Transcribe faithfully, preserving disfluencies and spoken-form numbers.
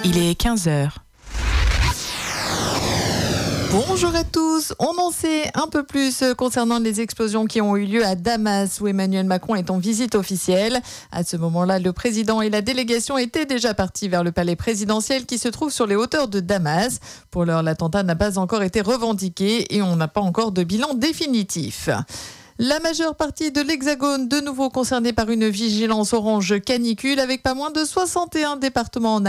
Il est quinze heures. Bonjour à tous. On en sait un peu plus concernant les explosions qui ont eu lieu à Damas, où Emmanuel Macron est en visite officielle. À ce moment-là, le président et la délégation étaient déjà partis vers le palais présidentiel qui se trouve sur les hauteurs de Damas. Pour l'heure, l'attentat n'a pas encore été revendiqué et on n'a pas encore de bilan définitif. La majeure partie de l'Hexagone, de nouveau concernée par une vigilance orange canicule, avec pas moins de soixante et un départements en